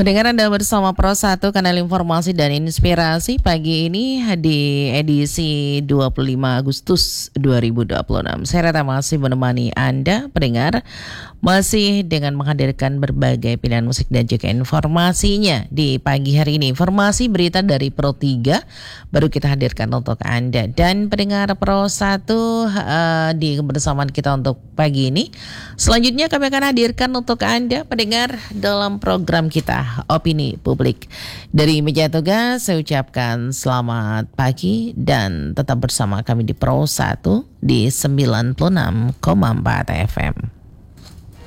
Pendengar Anda bersama Pro 1 Kanal Informasi dan Inspirasi pagi ini di edisi 25 Agustus 2026. Saya Rata masih menemani Anda pendengar masih dengan menghadirkan berbagai pilihan musik dan juga informasinya di pagi hari ini. Informasi berita dari Pro 3 baru kita hadirkan untuk Anda dan pendengar Pro 1 di kebersamaan kita untuk pagi ini. Selanjutnya kami akan hadirkan untuk Anda pendengar dalam program kita Opini Publik. Dari meja tugas saya ucapkan selamat pagi dan tetap bersama kami di Pro 1 di 96,4 FM.